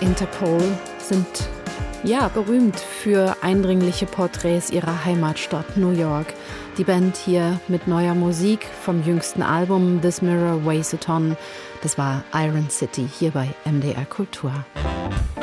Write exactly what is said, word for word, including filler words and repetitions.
Interpol sind ja berühmt für eindringliche Porträts ihrer Heimatstadt New York. Die Band hier mit neuer Musik vom jüngsten Album This Mirror Weighs a Ton. Das war Iron City hier bei M D R Kultur.